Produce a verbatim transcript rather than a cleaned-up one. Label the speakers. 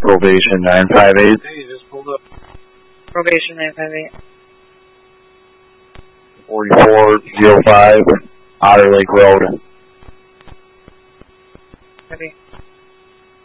Speaker 1: Probation nine five eight.
Speaker 2: Hey, you just pulled up.
Speaker 3: Probation nine five eight.
Speaker 1: forty-four oh five, Otter Lake Road.
Speaker 3: Copy.